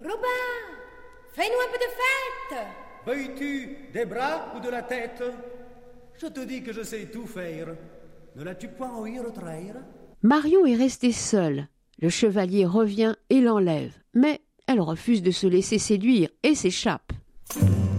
Robin, fais-nous un peu de fête. Veuilles-tu des bras ou de la tête? Je te dis que je sais tout faire. Ne l'as-tu point ouï retraire? Marion est restée seule. Le chevalier revient et l'enlève. Mais elle refuse de se laisser séduire et s'échappe.